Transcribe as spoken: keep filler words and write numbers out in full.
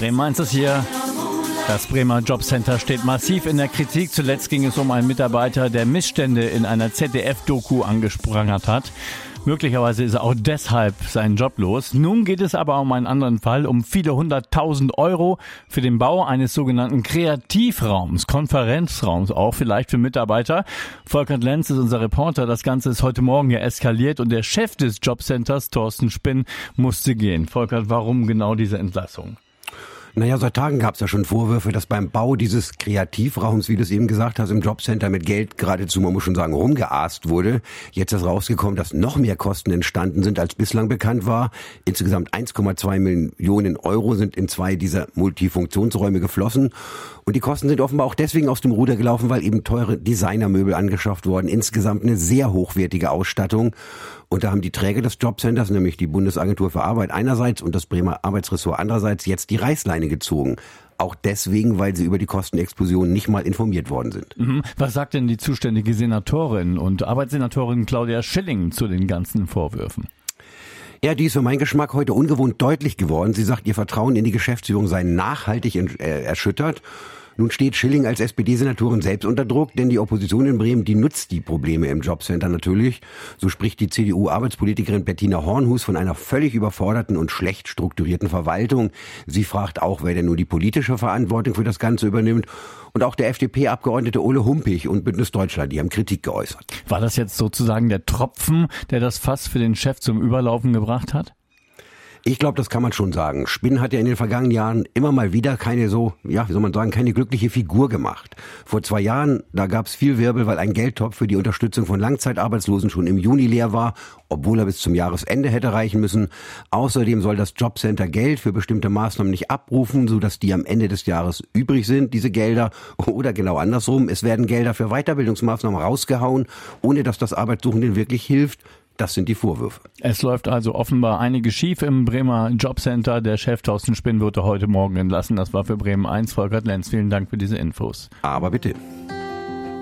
Bremen eins ist hier. Das Bremer Jobcenter steht massiv in der Kritik. Zuletzt ging es um einen Mitarbeiter, der Missstände in einer Z D F-Doku angesprangert hat. Möglicherweise ist er auch deshalb seinen Job los. Nun geht es aber um einen anderen Fall, um viele hunderttausend Euro für den Bau eines sogenannten Kreativraums, Konferenzraums, auch vielleicht für Mitarbeiter. Volkert Lenz ist unser Reporter. Das Ganze ist heute Morgen ja eskaliert und der Chef des Jobcenters, Thorsten Spinn, musste gehen. Volkert, warum genau diese Entlassung? Naja, seit Tagen gab es ja schon Vorwürfe, dass beim Bau dieses Kreativraums, wie du es eben gesagt hast, im Jobcenter mit Geld geradezu, man muss schon sagen, rumgeaßt wurde. Jetzt ist rausgekommen, dass noch mehr Kosten entstanden sind, als bislang bekannt war. Insgesamt eins Komma zwei Millionen Euro sind in zwei dieser Multifunktionsräume geflossen. Und die Kosten sind offenbar auch deswegen aus dem Ruder gelaufen, weil eben teure Designermöbel angeschafft wurden. Insgesamt eine sehr hochwertige Ausstattung. Und da haben die Träger des Jobcenters, nämlich die Bundesagentur für Arbeit einerseits und das Bremer Arbeitsressort andererseits, jetzt die Reißleine gezogen. Auch deswegen, weil sie über die Kostenexplosion nicht mal informiert worden sind. Mhm. Was sagt denn die zuständige Senatorin und Arbeitssenatorin Claudia Schilling zu den ganzen Vorwürfen? Ja, die ist für meinen Geschmack heute ungewohnt deutlich geworden. Sie sagt, ihr Vertrauen in die Geschäftsführung sei nachhaltig erschüttert. Nun steht Schilling als S P D-Senatorin selbst unter Druck, denn die Opposition in Bremen, die nutzt die Probleme im Jobcenter natürlich. So spricht die C D U-Arbeitspolitikerin Bettina Hornhus von einer völlig überforderten und schlecht strukturierten Verwaltung. Sie fragt auch, wer denn nur die politische Verantwortung für das Ganze übernimmt. Und auch der F D P-Abgeordnete Ole Humpich und Bündnis Deutschland, die haben Kritik geäußert. War das jetzt sozusagen der Tropfen, der das Fass für den Chef zum Überlaufen gebracht hat? Ich glaube, das kann man schon sagen. Spinn hat ja in den vergangenen Jahren immer mal wieder keine so, ja, wie soll man sagen, keine glückliche Figur gemacht. Vor zwei Jahren, da gab es viel Wirbel, weil ein Geldtopf für die Unterstützung von Langzeitarbeitslosen schon im Juni leer war, obwohl er bis zum Jahresende hätte reichen müssen. Außerdem soll das Jobcenter Geld für bestimmte Maßnahmen nicht abrufen, sodass die am Ende des Jahres übrig sind, diese Gelder. Oder genau andersrum, es werden Gelder für Weiterbildungsmaßnahmen rausgehauen, ohne dass das Arbeitssuchenden wirklich hilft. Das sind die Vorwürfe. Es läuft also offenbar einiges schief im Bremer Jobcenter. Der Chef Thorsten Spinn wurde heute Morgen entlassen. Das war für Bremen eins Volkert Lenz. Vielen Dank für diese Infos. Aber bitte.